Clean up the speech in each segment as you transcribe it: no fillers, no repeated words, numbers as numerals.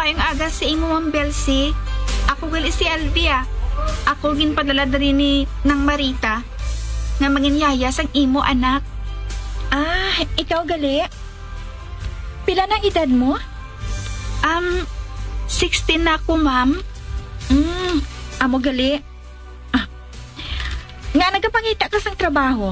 Maayong aga sa imo, Ma'am Belsi. Ako gali si Alvia. Ako ginpadala rin ni nang Marita nga manginyaya sang imo anak. Ah, ikaw gali? Pila na edad mo? 16 na ako, ma'am. Amo gali. Nga nagapangita ka sang trabaho.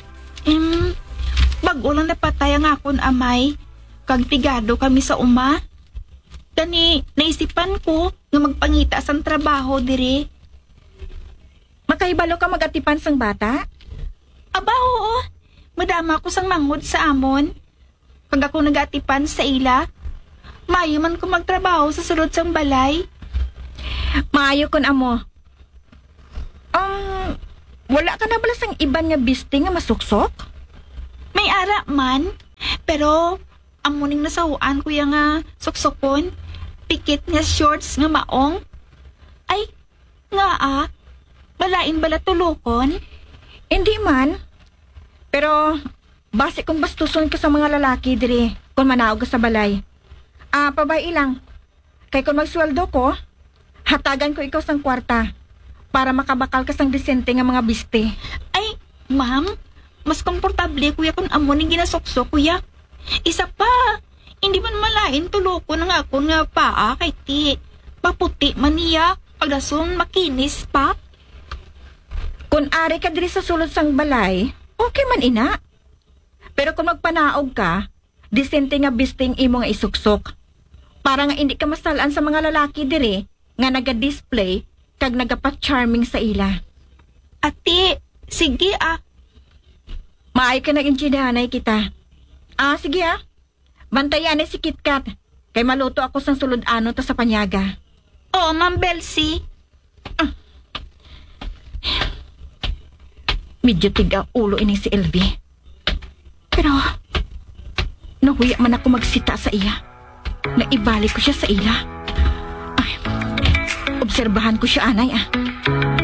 Bago lang napatay ang akon amay. Kag pigado kami sa uma. Kani, naisipan ko nga magpangita sang trabaho diri. Makahibalo ka magatipan sang bata? Aba, oo. Madama ko sang mangod sa amon. Kag ako nagatipan sa ila. Maayo man ko magtrabaho sa sulod sang balay. Maayo kon amo. Wala ka na bala sang iban nga biste nga masuksok? May ara man. Pero, amuning nasahuan ko yung nga suksokon. Pikit nga shorts nga maong. Ay, nga balain bala tulokon. Hindi man. Pero, base kung bastuson ka sa mga lalaki diri kung manaog ka sa balay. Pabay lang. Kay kung magsweldo ko, hatagan ko ikaw sang kwarta para makabakal ka sang disente nga mga biste. Ay, ma'am, mas komportable kuya kung amuning ginasokso kuya. Isa pa, hindi man malain tulokon ang ako nga paa kay ti. Paputi man niya, pagdason makinis pa. Kung ari ka diri sa sulod sang balay, okay man ina. Pero kung magpanaog ka, disente nga bisting imo nga isuksok. Para nga hindi ka masalaan sa mga lalaki diri nga naga-display kag nagapa-charming sa ila. Ate, sige Maay ka nag-inchinahanay kita. Sige Bantayan si KitKat. Kay maluto ako sang sulod-ano ta sa panyaga. Oo, Ma'am Belsi. Medyo tiga ulo ini si LV. Pero, nahuya man ako magsita sa iya. Naibalik ko siya sa ila. Obserbahan ko siya, anay